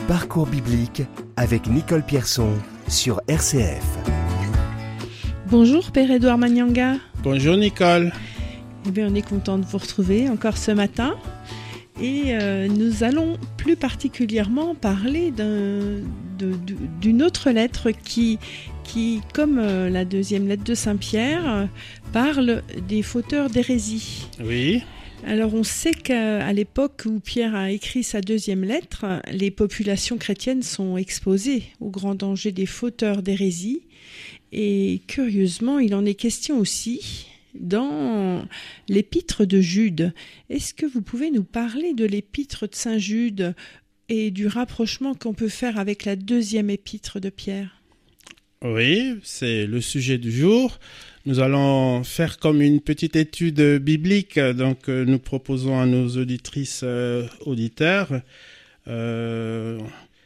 Parcours biblique avec Nicole Pierson sur RCF. Bonjour Père Édouard Magnanga. Bonjour Nicole. Eh bien, on est content de vous retrouver encore ce matin. Et nous allons plus particulièrement parler d'une autre lettre qui comme la deuxième lettre de Saint-Pierre, parle des fauteurs d'hérésie. Oui. Alors on sait qu'à l'époque où Pierre a écrit sa deuxième lettre, les populations chrétiennes sont exposées au grand danger des fauteurs d'hérésie. Et curieusement, il en est question aussi dans l'épître de Jude. Est-ce que vous pouvez nous parler de l'épître de Saint Jude et du rapprochement qu'on peut faire avec la deuxième épître de Pierre ? Oui, c'est le sujet du jour. Nous allons faire comme une petite étude biblique. Donc, nous proposons à nos auditrices, auditeurs. La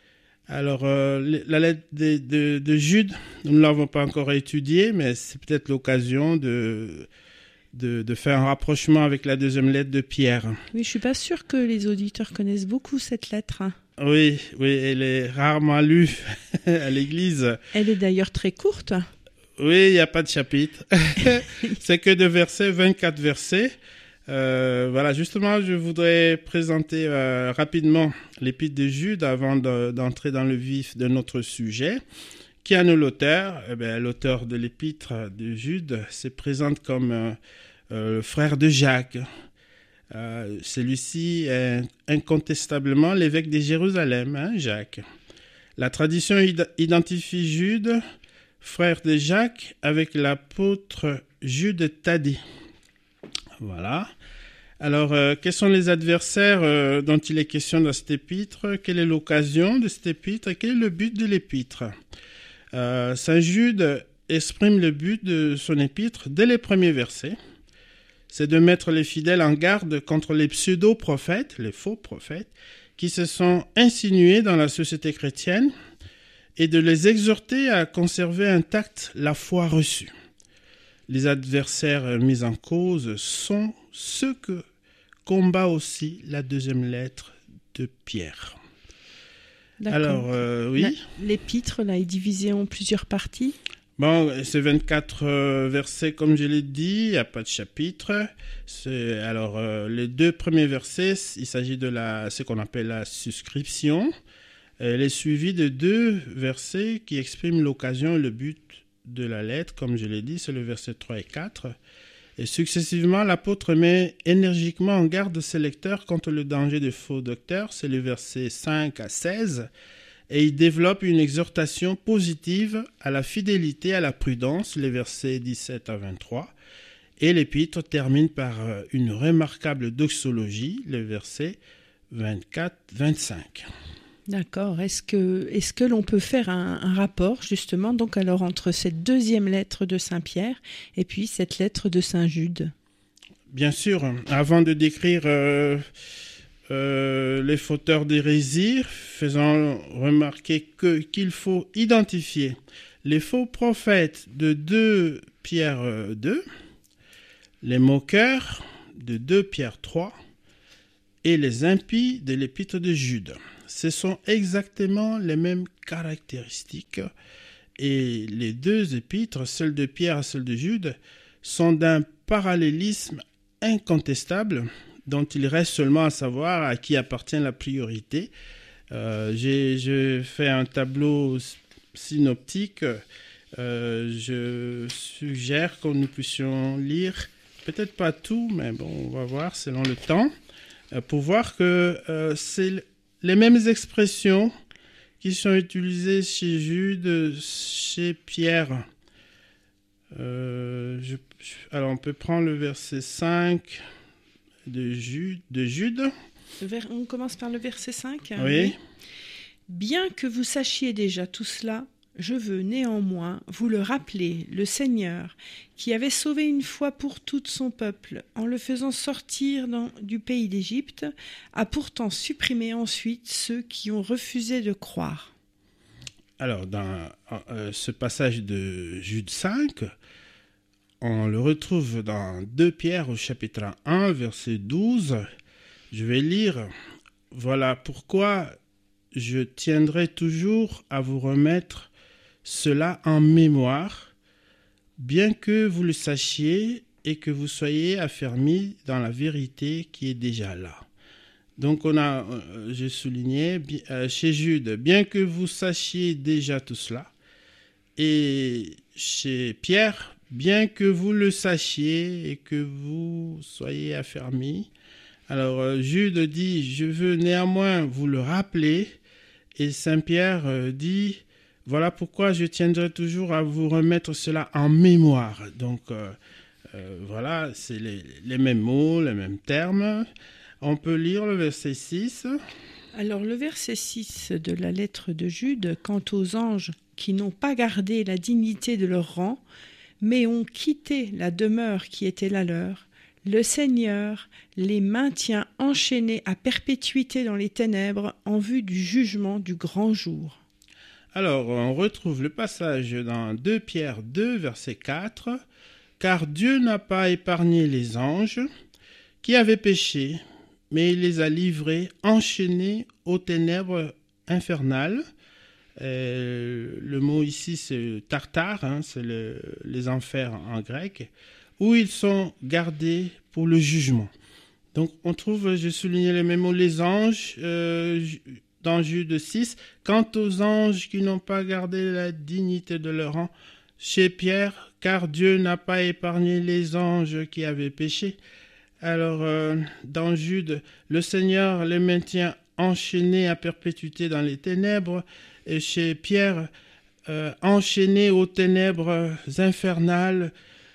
lettre de Jude, nous ne l'avons pas encore étudiée, mais c'est peut-être l'occasion de faire un rapprochement avec la deuxième lettre de Pierre. Oui, je suis pas sûre que les auditeurs connaissent beaucoup cette lettre. Oui, elle est rarement lue à l'église. Elle est d'ailleurs très courte. Oui, il n'y a pas de chapitre. C'est que de versets, 24 versets. Voilà, justement, je voudrais présenter rapidement l'épître de Jude avant d'entrer dans le vif de notre sujet. Qui en est l'auteur ? L'auteur de l'épître de Jude se présente comme le frère de Jacques. Celui-ci est incontestablement l'évêque de Jérusalem, Jacques. La tradition identifie Jude, frère de Jacques, avec l'apôtre Jude Thaddée. Voilà. Alors, quels sont les adversaires dont il est question dans cette épître ? Quelle est l'occasion de cette épître et quel est le but de l'épître ? Saint Jude exprime le but de son épître dès les premiers versets. C'est de mettre les fidèles en garde contre les pseudo-prophètes, les faux prophètes, qui se sont insinués dans la société chrétienne et de les exhorter à conserver intacte la foi reçue. Les adversaires mis en cause sont ceux que combat aussi la deuxième lettre de Pierre. D'accord. Alors, oui. L'épître là, est divisée en plusieurs parties. Bon, c'est 24 versets, comme je l'ai dit, il n'y a pas de chapitre. Les deux premiers versets, il s'agit de ce qu'on appelle la suscription. Elle est suivie de deux versets qui expriment l'occasion et le but de la lettre, comme je l'ai dit, c'est le verset 3 et 4. Et successivement, l'apôtre met énergiquement en garde ses lecteurs contre le danger des faux docteurs, c'est le verset 5 à 16. Et il développe une exhortation positive à la fidélité, à la prudence, les versets 17 à 23. Et l'épître termine par une remarquable doxologie, les versets 24-25. D'accord. Est-ce que l'on peut faire un rapport, justement, donc alors entre cette deuxième lettre de Saint-Pierre et puis cette lettre de Saint-Jude ? Bien sûr. Avant de décrire les fauteurs d'hérésie, faisant remarquer qu'il faut identifier les faux prophètes de 2 Pierre 2, les moqueurs de 2 Pierre 3 et les impies de l'épître de Jude. Ce sont exactement les mêmes caractéristiques et les deux épîtres, celle de Pierre et celle de Jude, sont d'un parallélisme incontestable dont il reste seulement à savoir à qui appartient la priorité. J'ai fait un tableau synoptique. Je suggère que nous puissions lire, peut-être pas tout, mais bon, on va voir selon le temps, pour voir que c'est les mêmes expressions qui sont utilisées chez Jude, chez Pierre. Alors, on peut prendre le verset 5 de Jude. On commence par le verset 5. Oui. Bien que vous sachiez déjà tout cela, je veux néanmoins vous le rappeler, le Seigneur, qui avait sauvé une fois pour toutes son peuple en le faisant sortir du pays d'Égypte, a pourtant supprimé ensuite ceux qui ont refusé de croire. Alors, dans ce passage de Jude 5, on le retrouve dans 2 Pierre au chapitre 1, verset 12. Je vais lire. Voilà pourquoi je tiendrai toujours à vous remettre cela en mémoire, bien que vous le sachiez et que vous soyez affermis dans la vérité qui est déjà là. Donc j'ai souligné chez Jude, bien que vous sachiez déjà tout cela, et chez Pierre, bien que vous le sachiez et que vous soyez affermis. Alors Jude dit, je veux néanmoins vous le rappeler, et Saint Pierre dit, voilà pourquoi je tiendrai toujours à vous remettre cela en mémoire. Donc voilà, c'est les mêmes mots, les mêmes termes. On peut lire le verset 6. Alors le verset 6 de la lettre de Jude, quant aux anges qui n'ont pas gardé la dignité de leur rang, mais ont quitté la demeure qui était la leur, le Seigneur les maintient enchaînés à perpétuité dans les ténèbres en vue du jugement du grand jour. Alors on retrouve le passage dans 2 Pierre 2, verset 4. « Car Dieu n'a pas épargné les anges qui avaient péché, mais il les a livrés enchaînés aux ténèbres infernales. » Le mot ici, c'est tartare, c'est les enfers en grec, où ils sont gardés pour le jugement. Donc, on trouve, j'ai souligné les mêmes mots, les anges, dans Jude 6. Quant aux anges qui n'ont pas gardé la dignité de leur rang, chez Pierre, car Dieu n'a pas épargné les anges qui avaient péché. Alors, dans Jude, le Seigneur les maintient enchaînés à perpétuité dans les ténèbres. Et chez Pierre, enchaînés aux ténèbres infernales,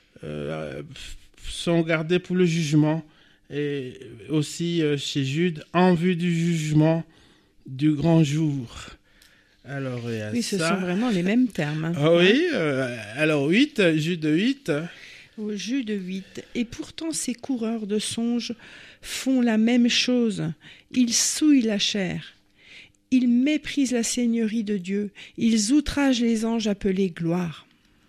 sont gardés pour le jugement. Et aussi chez Jude, en vue du jugement du grand jour. Alors, oui, ce sont vraiment les mêmes termes. Ah oui, alors 8, Jude 8. Au Jude 8. Et pourtant ces coureurs de songes font la même chose. Ils souillent la chair. Ils méprisent la seigneurie de Dieu. Ils outragent les anges appelés gloire.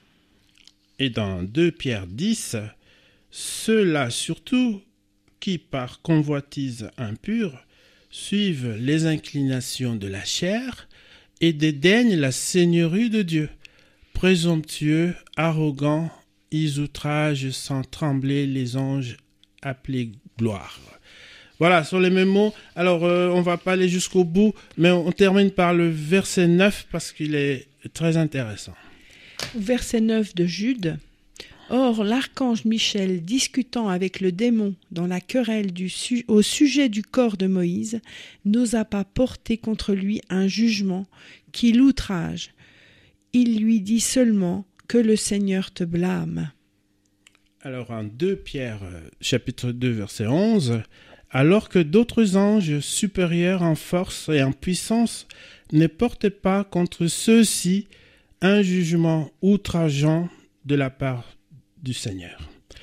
Et dans 2 Pierre 10, ceux-là surtout qui par convoitise impure suivent les inclinations de la chair et dédaignent la seigneurie de Dieu. Présomptueux, arrogants, ils outragent sans trembler les anges appelés gloire. Voilà, sur les mêmes mots. Alors, on va pas aller jusqu'au bout, mais on termine par le verset 9 parce qu'il est très intéressant. Verset 9 de Jude. Or, l'archange Michel, discutant avec le démon dans la querelle au sujet du corps de Moïse, n'osa pas porter contre lui un jugement qui l'outrage. Il lui dit seulement que le Seigneur te blâme. Alors, en 2 Pierre, chapitre 2, verset 11, alors que d'autres anges supérieurs en force et en puissance ne portaient pas contre ceux-ci un jugement outrageant de la part du Seigneur.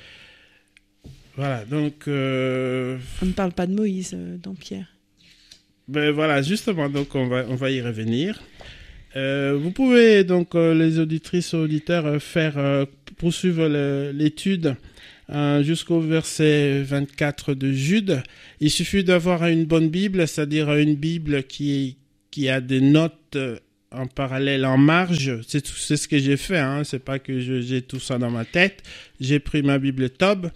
Voilà, donc... On ne parle pas de Moïse dans Pierre. Ben voilà, justement, donc on va y revenir. Vous pouvez donc, les auditrices et auditeurs, poursuivre l'étude jusqu'au verset 24 de Jude. Il suffit d'avoir une bonne Bible, c'est-à-dire une Bible qui a des notes en parallèle, en marge. C'est ce que j'ai fait, hein. C'est pas que j'ai tout ça dans ma tête. J'ai pris ma Bible Tob.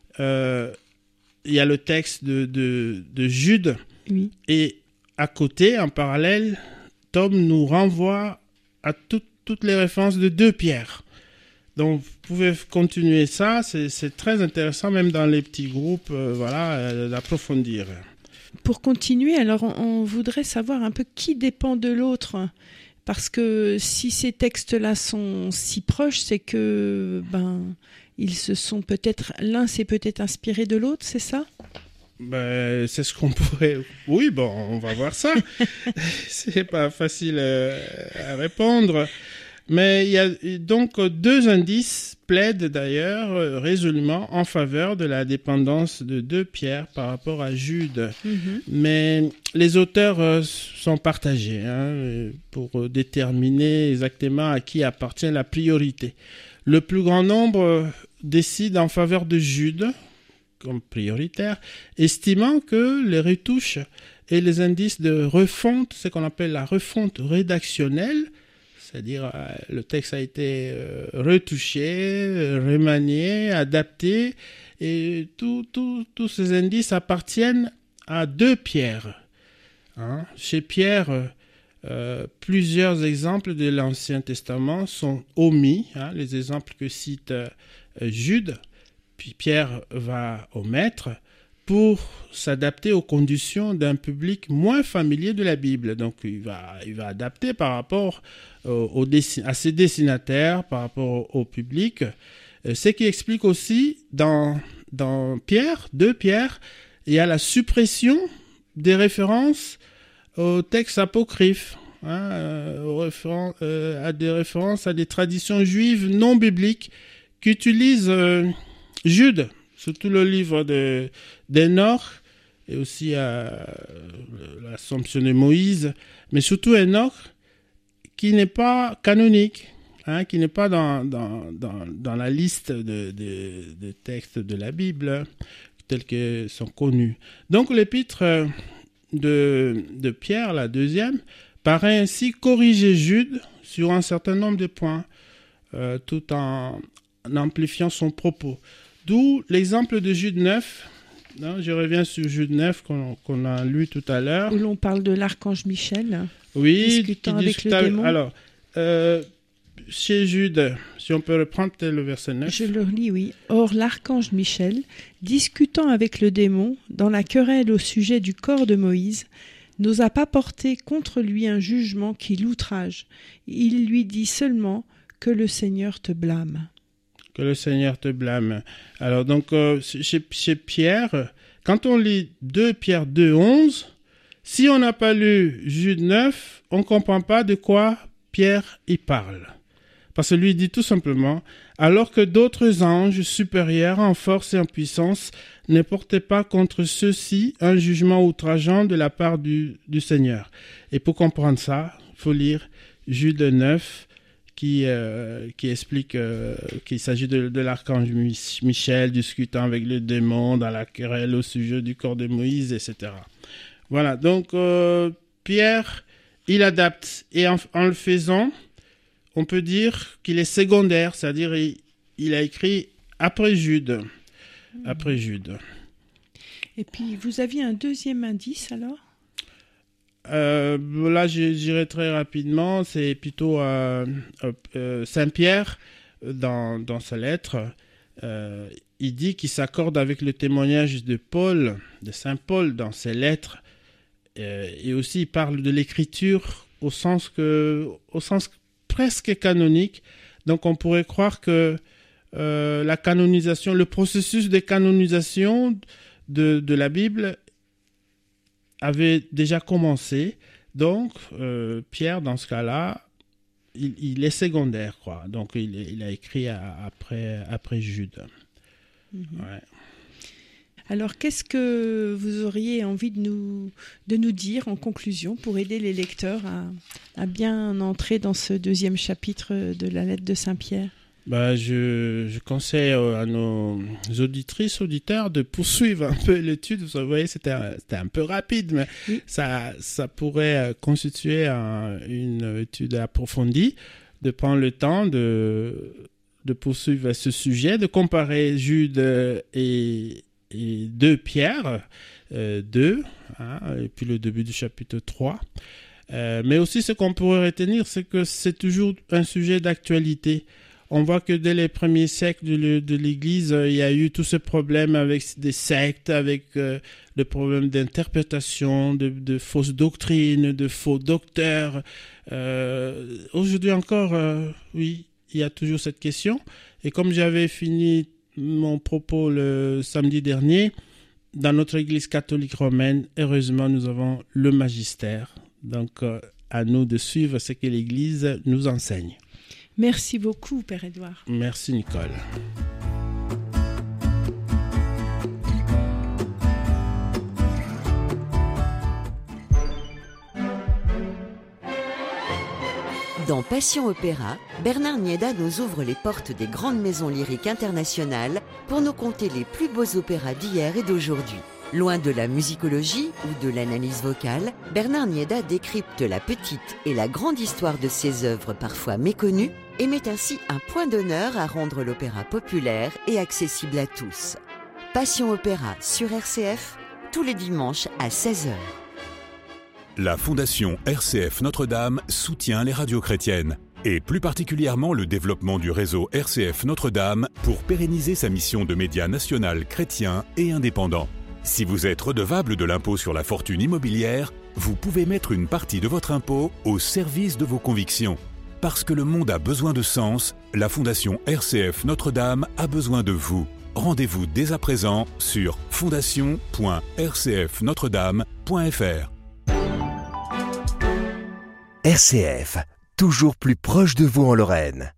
Il y a le texte de Jude. Oui. Et à côté, en parallèle, Tom nous renvoie à toutes les références de 2 Pierre. Donc, vous pouvez continuer ça. C'est très intéressant, même dans les petits groupes, d'approfondir. Pour continuer, alors on voudrait savoir un peu qui dépend de l'autre. Parce que si ces textes-là sont si proches, c'est que ils se sont peut-être... L'un s'est peut-être inspiré de l'autre, c'est ça ? C'est ce qu'on pourrait... Oui, on va voir ça. C'est pas facile à répondre. Mais il y a donc 2 indices plaident d'ailleurs résolument en faveur de la dépendance de 2 Pierre par rapport à Jude. Mm-hmm. Mais les auteurs sont partagés pour déterminer exactement à qui appartient la priorité. Le plus grand nombre décide en faveur de Jude comme prioritaire, estimant que les retouches et les indices de refonte, ce qu'on appelle la refonte rédactionnelle, c'est-à-dire le texte a été retouché, remanié, adapté, et tous ces indices appartiennent à 2 Pierre. Chez Pierre, plusieurs exemples de l'Ancien Testament sont omis, les exemples que cite Jude, puis Pierre va omettre pour s'adapter aux conditions d'un public moins familier de la Bible. Donc il va adapter par rapport à ses destinataires, par rapport au public, ce qui explique aussi dans Pierre, 2 Pierre, il y a la suppression des références aux textes apocryphes, à des références à des traditions juives non bibliques qu'utilise Jude, surtout le livre d'Enoch et aussi l'Assomption de Moïse, mais surtout Enoch qui n'est pas canonique, qui n'est pas dans la liste de textes de la Bible tels que sont connus. Donc l'épître de Pierre, la 2e, paraît ainsi corriger Jude sur un certain nombre de points, tout en amplifiant son propos. D'où l'exemple de Jude 9. Je reviens sur Jude 9 qu'on a lu tout à l'heure. Où l'on parle de l'archange Michel, discutant avec le démon. Alors, chez Jude, si on peut reprendre peut-être le verset 9. Je le relis, oui. Or, l'archange Michel, discutant avec le démon dans la querelle au sujet du corps de Moïse, n'osa pas porter contre lui un jugement qui l'outrage. Il lui dit seulement que le Seigneur te blâme. Que le Seigneur te blâme. Alors donc, chez Pierre, quand on lit 2 Pierre 2, 11, si on n'a pas lu Jude 9, on ne comprend pas de quoi Pierre y parle. Parce que lui dit tout simplement, alors que d'autres anges supérieurs en force et en puissance ne portaient pas contre ceux-ci un jugement outrageant de la part du Seigneur. Et pour comprendre ça, il faut lire Jude 9, qui explique qu'il s'agit de l'archange Michel discutant avec le démon dans la querelle au sujet du corps de Moïse, etc. Voilà, donc Pierre, il adapte. Et en le faisant, on peut dire qu'il est secondaire, c'est-à-dire il a écrit après Jude. Après Jude. Et puis, vous aviez un 2e indice alors ? Là, je dirais très rapidement, c'est plutôt Saint Pierre, dans sa lettre, il dit qu'il s'accorde avec le témoignage de Saint Paul dans ses lettres, et aussi il parle de l'écriture au sens presque canonique. Donc on pourrait croire que la canonisation, le processus de canonisation de la Bible avait déjà commencé. Donc Pierre, dans ce cas-là, il est secondaire, quoi. Donc il a écrit après Jude. Mm-hmm. Ouais. Alors, qu'est-ce que vous auriez envie de nous dire en conclusion pour aider les lecteurs à bien entrer dans ce 2e chapitre de la lettre de Saint-Pierre ? Je conseille à nos auditrices, auditeurs de poursuivre un peu l'étude. Vous voyez, c'était un peu rapide, mais oui. ça pourrait constituer une étude approfondie, de prendre le temps de poursuivre ce sujet, de comparer Jude et 2 Pierre 2, et puis le début du chapitre 3. Mais aussi, ce qu'on pourrait retenir, c'est que c'est toujours un sujet d'actualité. On voit que dès les premiers siècles de l'Église, il y a eu tout ce problème avec des sectes, avec le problème d'interprétation, de fausses doctrines, de faux docteurs. Aujourd'hui encore, oui, il y a toujours cette question. Et comme j'avais fini mon propos le samedi dernier, dans notre Église catholique romaine, heureusement, nous avons le magistère. Donc, à nous de suivre ce que l'Église nous enseigne. Merci beaucoup, Père Édouard. Merci, Nicole. Dans Passion Opéra, Bernard Nieda nous ouvre les portes des grandes maisons lyriques internationales pour nous conter les plus beaux opéras d'hier et d'aujourd'hui. Loin de la musicologie ou de l'analyse vocale, Bernard Nieda décrypte la petite et la grande histoire de ses œuvres parfois méconnues et met ainsi un point d'honneur à rendre l'opéra populaire et accessible à tous. Passion Opéra sur RCF, tous les dimanches à 16h. La Fondation RCF Notre-Dame soutient les radios chrétiennes et plus particulièrement le développement du réseau RCF Notre-Dame pour pérenniser sa mission de média national chrétien et indépendant. Si vous êtes redevable de l'impôt sur la fortune immobilière, vous pouvez mettre une partie de votre impôt au service de vos convictions. Parce que le monde a besoin de sens, la Fondation RCF Notre-Dame a besoin de vous. Rendez-vous dès à présent sur fondation.rcfnotredame.fr. RCF, toujours plus proche de vous en Lorraine.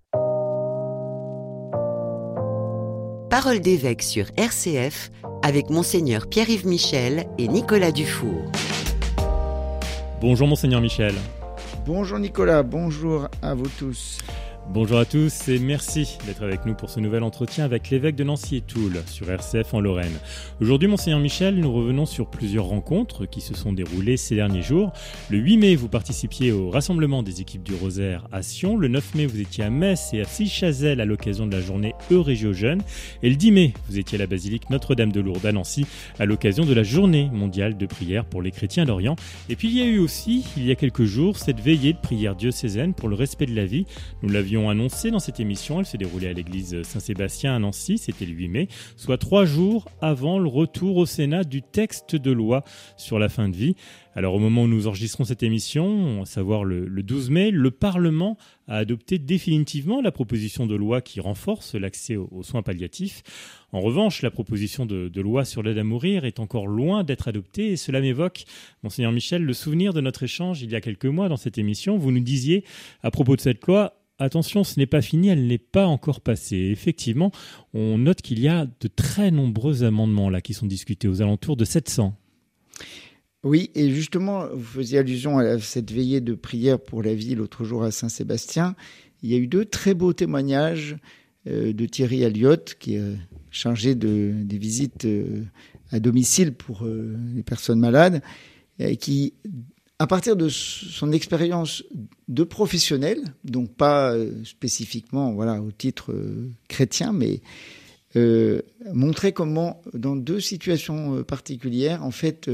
Parole d'évêque sur RCF avec Monseigneur Pierre-Yves Michel et Nicolas Dufour. Bonjour Monseigneur Michel. Bonjour Nicolas, bonjour à vous tous. Bonjour à tous et merci d'être avec nous pour ce nouvel entretien avec l'évêque de Nancy et Toul sur RCF en Lorraine. Aujourd'hui, Monseigneur Michel, nous revenons sur plusieurs rencontres qui se sont déroulées ces derniers jours. Le 8 mai, vous participiez au rassemblement des équipes du Rosaire à Sion. Le 9 mai, vous étiez à Metz et à Fichazelle à l'occasion de la journée Eurégio Jeunes. Et le 10 mai, vous étiez à la basilique Notre-Dame de Lourdes à Nancy à l'occasion de la journée mondiale de prière pour les chrétiens d'Orient. Et puis il y a eu aussi, il y a quelques jours, cette veillée de prière diocésaine pour le respect de la vie. Nous l'avions annoncé dans cette émission, elle se déroulait à l'église Saint-Sébastien à Nancy, c'était le 8 mai, soit 3 jours avant le retour au Sénat du texte de loi sur la fin de vie. Alors au moment où nous enregistrons cette émission, à savoir le 12 mai, le Parlement a adopté définitivement la proposition de loi qui renforce l'accès aux soins palliatifs. En revanche, la proposition de loi sur l'aide à mourir est encore loin d'être adoptée et cela m'évoque, Monseigneur Michel, le souvenir de notre échange il y a quelques mois dans cette émission. Vous nous disiez à propos de cette loi: attention, ce n'est pas fini, elle n'est pas encore passée. Et effectivement, on note qu'il y a de très nombreux amendements là qui sont discutés, aux alentours de 700. Oui, et justement, vous faisiez allusion à cette veillée de prière pour la vie l'autre jour à Saint-Sébastien. Il y a eu 2 très beaux témoignages de Thierry Alliot, qui est chargé des visites à domicile pour les personnes malades, qui, à partir de son expérience de professionnel, donc pas spécifiquement au titre chrétien, mais montrait comment, dans 2 situations particulières, en fait,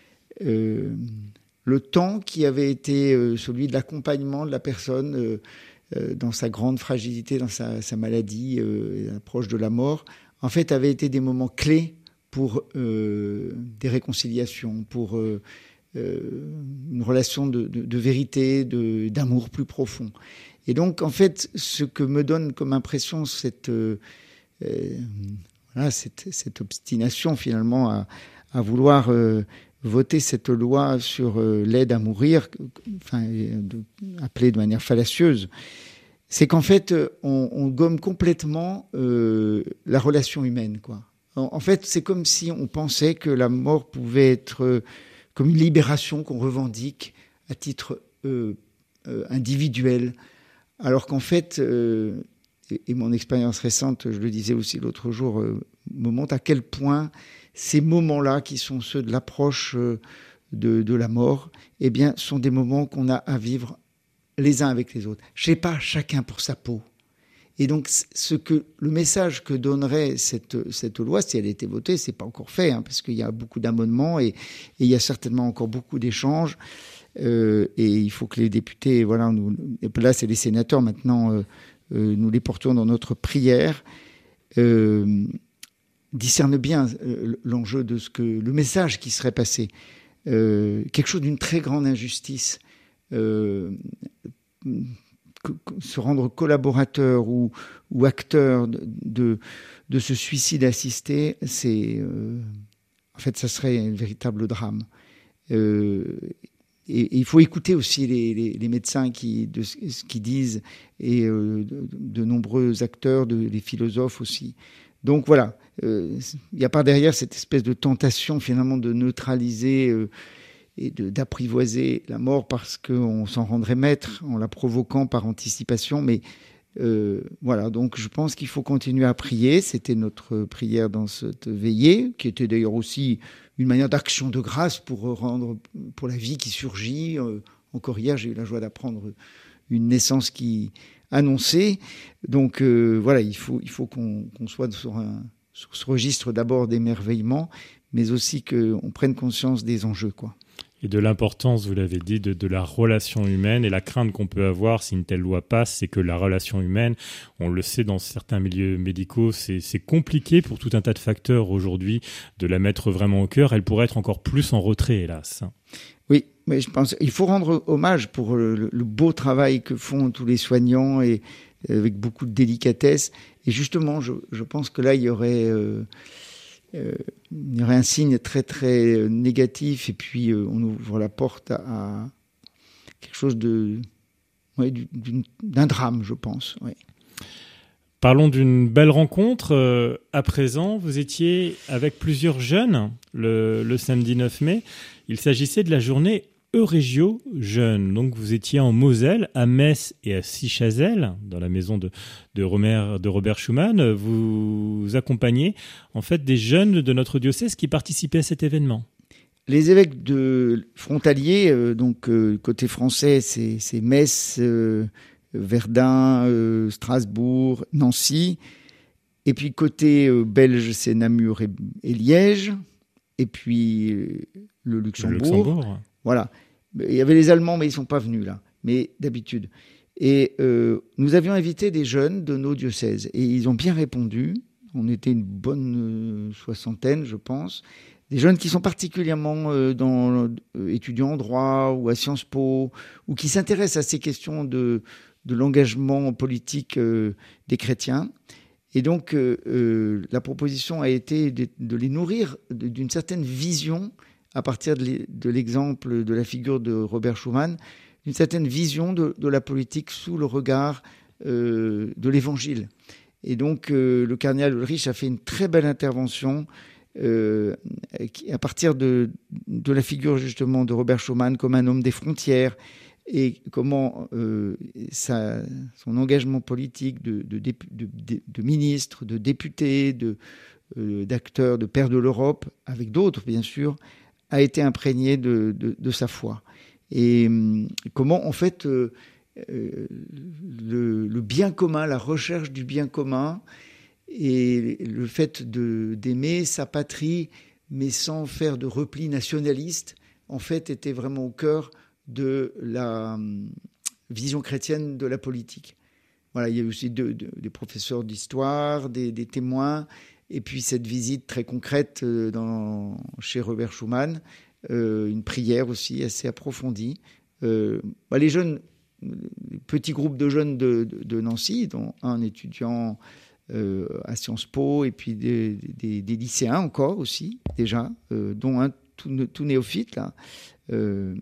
le temps qui avait été celui de l'accompagnement de la personne dans sa grande fragilité, dans sa maladie, proche de la mort, en fait, avait été des moments clés pour des réconciliations, pour une relation de vérité, d'amour plus profond. Et donc, en fait, ce que me donne comme impression cette obstination finalement à vouloir voter cette loi sur l'aide à mourir, appelée de manière fallacieuse, c'est qu'en fait, on gomme complètement la relation humaine, quoi. En fait, c'est comme si on pensait que la mort pouvait être comme une libération qu'on revendique à titre individuel, alors qu'en fait, et mon expérience récente, je le disais aussi l'autre jour, me montre à quel point ces moments-là, qui sont ceux de l'approche de la mort, eh bien, sont des moments qu'on a à vivre les uns avec les autres. Je sais pas, chacun pour sa peau. Et donc, le message que donnerait cette loi, si elle était votée, c'est pas encore fait, parce qu'il y a beaucoup d'amendements et il y a certainement encore beaucoup d'échanges. Et il faut que les députés, là c'est les sénateurs maintenant, nous les portons dans notre prière, discernent bien l'enjeu de le message qui serait passé. Quelque chose d'une très grande injustice. Se rendre collaborateur ou acteur de ce suicide assisté, en fait, ça serait un véritable drame. Et il faut écouter aussi les médecins qui disent, et de nombreux acteurs, les philosophes aussi. Donc voilà, il n'y a pas derrière cette espèce de tentation finalement de neutraliser et d'apprivoiser la mort parce qu'on s'en rendrait maître en la provoquant par anticipation. Mais voilà, donc je pense qu'il faut continuer à prier. C'était notre prière dans cette veillée, qui était d'ailleurs aussi une manière d'action de grâce pour la vie qui surgit. Encore hier, j'ai eu la joie d'apprendre une naissance qui annoncée. Donc voilà, il faut qu'on soit sur ce registre d'abord d'émerveillement, mais aussi qu'on prenne conscience des enjeux, quoi. Et de l'importance, vous l'avez dit, de la relation humaine, et la crainte qu'on peut avoir si une telle loi passe, c'est que la relation humaine, on le sait dans certains milieux médicaux, c'est compliqué pour tout un tas de facteurs aujourd'hui de la mettre vraiment au cœur. Elle pourrait être encore plus en retrait, hélas. Oui, mais je pense qu'il faut rendre hommage pour le beau travail que font tous les soignants et avec beaucoup de délicatesse. Et justement, je pense que là, il y aurait un signe très très négatif, et puis on ouvre la porte à quelque chose d'un drame, je pense. Oui. Parlons d'une belle rencontre. À présent, vous étiez avec plusieurs jeunes le samedi 9 mai. Il s'agissait de la journée Euregio Jeunes. Donc vous étiez en Moselle, à Metz et à Sichazel, dans la maison de Robert Schuman. Vous accompagnez en fait des jeunes de notre diocèse qui participaient à cet événement. Les évêques frontaliers, côté français, c'est Metz, Verdun, Strasbourg, Nancy. Et puis côté belge, c'est Namur et Liège. Et puis le Luxembourg. Voilà. Il y avait les Allemands, mais ils ne sont pas venus là, mais d'habitude. Et nous avions invité des jeunes de nos diocèses, et ils ont bien répondu. On était une bonne soixantaine, je pense. Des jeunes qui sont particulièrement étudiants en droit ou à Sciences Po, ou qui s'intéressent à ces questions de l'engagement politique des chrétiens. Et donc, la proposition a été de les nourrir d'une certaine vision, à partir de l'exemple de la figure de Robert Schuman, d'une certaine vision de la politique sous le regard de l'Évangile. Et donc, le cardinal Ulrich a fait une très belle intervention à partir de la figure justement de Robert Schuman comme un homme des frontières, et comment son engagement politique de ministre, de député, d'acteur, de père de l'Europe, avec d'autres bien sûr, a été imprégné de sa foi. Et comment, en fait, le bien commun, la recherche du bien commun et le fait d'aimer sa patrie, mais sans faire de repli nationaliste, en fait, était vraiment au cœur de la vision chrétienne de la politique. Voilà, il y a eu aussi des professeurs d'histoire, des témoins, et puis cette visite très concrète chez Robert Schuman, une prière aussi assez approfondie. Les jeunes, petits groupes de jeunes de Nancy, dont un étudiant à Sciences Po, et puis des lycéens encore aussi, déjà, dont un tout néophyte, là, ont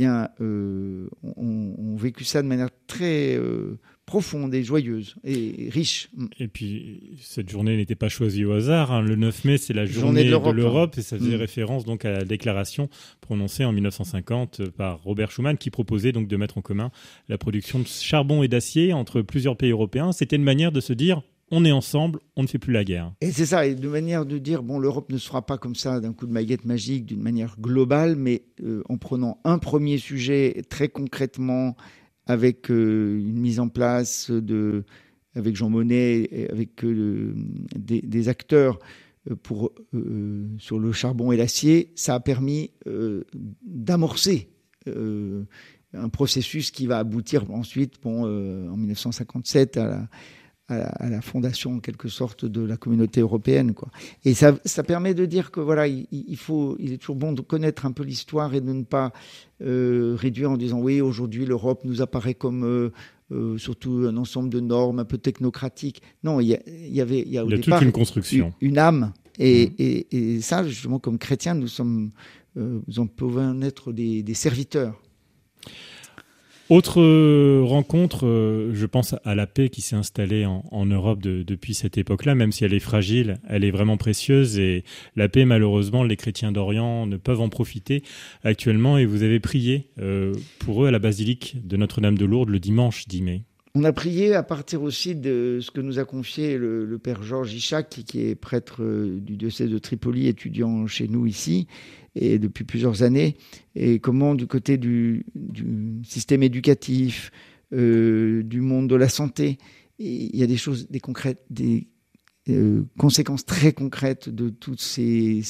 vécu ça de manière très profonde et joyeuse et riche. Et puis, cette journée n'était pas choisie au hasard. Hein. Le 9 mai, c'est la journée de l'Europe, et ça faisait référence donc à la déclaration prononcée en 1950 par Robert Schuman, qui proposait donc de mettre en commun la production de charbon et d'acier entre plusieurs pays européens. C'était une manière de se dire: on est ensemble, on ne fait plus la guerre. Et c'est ça, et de manière de dire, l'Europe ne se fera pas comme ça d'un coup de baguette magique, d'une manière globale, mais en prenant un premier sujet très concrètement, avec une mise en place avec Jean Monnet, et avec des acteurs sur le charbon et l'acier. Ça a permis d'amorcer un processus qui va aboutir ensuite, en 1957, à la fondation en quelque sorte de la communauté européenne, quoi. Et ça permet de dire que voilà, il est toujours bon de connaître un peu l'histoire et de ne pas réduire en disant oui, aujourd'hui l'Europe nous apparaît comme surtout un ensemble de normes un peu technocratiques. Non, il y a au départ toute une construction, une âme, et ça justement comme chrétiens nous en pouvons être des serviteurs. Autre rencontre, je pense à la paix qui s'est installée en Europe depuis cette époque-là, même si elle est fragile, elle est vraiment précieuse, et la paix, malheureusement, les chrétiens d'Orient ne peuvent en profiter actuellement, et vous avez prié pour eux à la basilique de Notre-Dame de Lourdes le dimanche 10 mai. On a prié à partir aussi de ce que nous a confié le père Georges Ishak, qui est prêtre du diocèse de Tripoli, étudiant chez nous ici, et depuis plusieurs années, et comment du côté du système éducatif, du monde de la santé, il y a des choses, des conséquences très concrètes de toutes ces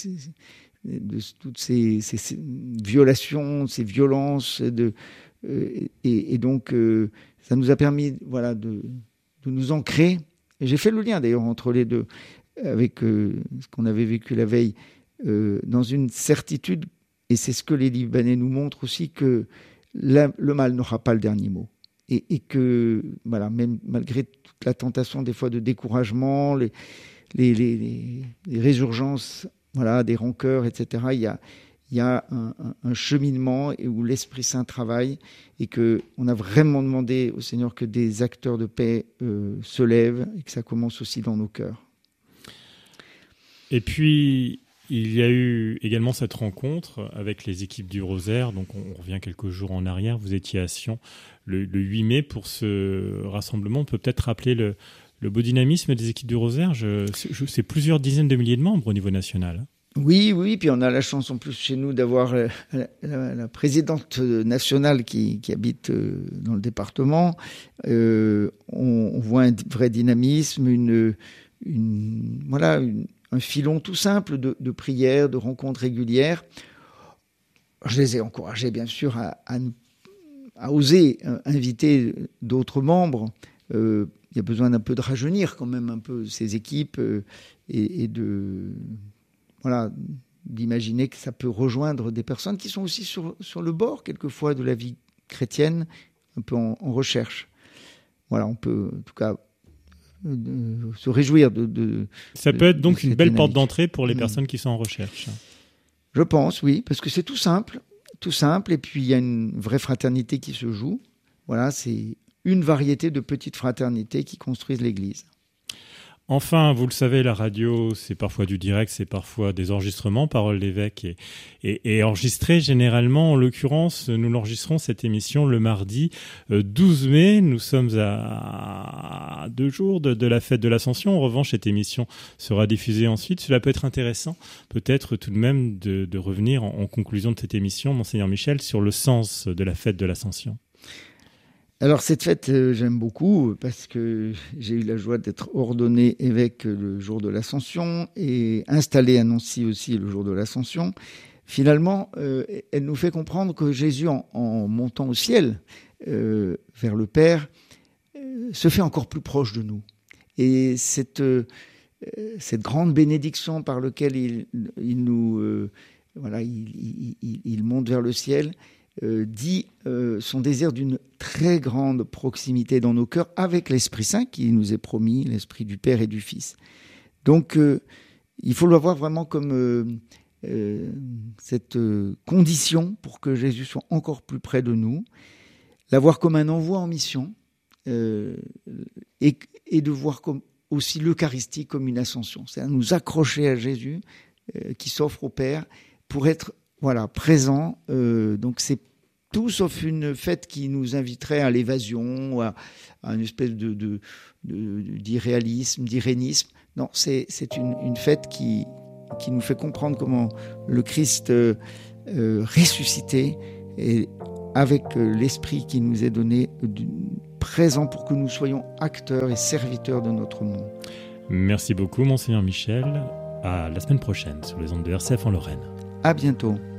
violations, ces violences, et donc ça nous a permis de nous ancrer. Et j'ai fait le lien d'ailleurs entre les deux, avec ce qu'on avait vécu la veille, dans une certitude, et c'est ce que les Libanais nous montrent aussi, que le mal n'aura pas le dernier mot. Et que, même malgré toute la tentation des fois de découragement, les résurgences, des rancœurs, etc., il y a un cheminement où l'Esprit Saint travaille, et qu'on a vraiment demandé au Seigneur que des acteurs de paix se lèvent, et que ça commence aussi dans nos cœurs. Et puis, il y a eu également cette rencontre avec les équipes du Rosaire. Donc, on revient quelques jours en arrière. Vous étiez à Sion le 8 mai pour ce rassemblement. On peut peut-être rappeler le beau dynamisme des équipes du Rosaire. C'est plusieurs dizaines de milliers de membres au niveau national. Oui, puis on a la chance en plus chez nous d'avoir la présidente nationale qui habite dans le département. On voit un vrai dynamisme, un filon tout simple de prières, de rencontres régulières. Je les ai encouragés, bien sûr, à oser inviter d'autres membres. Il y a besoin d'un peu de rajeunir quand même un peu ces équipes, et d'imaginer que ça peut rejoindre des personnes qui sont aussi sur le bord quelquefois de la vie chrétienne, un peu en recherche. On peut en tout cas se réjouir ça peut être donc une belle porte d'entrée pour les personnes qui sont en recherche. Je pense, oui, parce que c'est tout simple, et puis il y a une vraie fraternité qui se joue. C'est une variété de petites fraternités qui construisent l'Église. Enfin, vous le savez, la radio, c'est parfois du direct, c'est parfois des enregistrements. Parole d'évêque est enregistrée généralement. En l'occurrence, nous l'enregistrons cette émission le mardi 12 mai. Nous sommes à 2 jours de la fête de l'Ascension. En revanche, cette émission sera diffusée ensuite. Cela peut être intéressant, peut-être tout de même, de revenir en conclusion de cette émission, Monseigneur Michel, sur le sens de la fête de l'Ascension. Alors cette fête, j'aime beaucoup parce que j'ai eu la joie d'être ordonné évêque le jour de l'Ascension et installé à Nancy aussi le jour de l'Ascension. Finalement, elle nous fait comprendre que Jésus, en montant au ciel vers le Père, se fait encore plus proche de nous. Et cette grande bénédiction par laquelle il nous il monte vers le ciel, dit son désir d'une très grande proximité dans nos cœurs avec l'Esprit Saint qui nous est promis, l'Esprit du Père et du Fils. Donc, il faut le voir vraiment comme cette condition pour que Jésus soit encore plus près de nous, la voir comme un envoi en mission, et de voir comme aussi l'Eucharistie comme une ascension. C'est-à-dire nous accrocher à Jésus qui s'offre au Père pour être présent. Donc c'est tout sauf une fête qui nous inviterait à l'évasion, à une espèce d'irréalisme, d'irénisme. Non, c'est une fête qui nous fait comprendre comment le Christ ressuscité, et avec l'Esprit qui nous est donné, présent pour que nous soyons acteurs et serviteurs de notre monde. Merci beaucoup, Monseigneur Michel. À la semaine prochaine sur les ondes de RCF en Lorraine. À bientôt.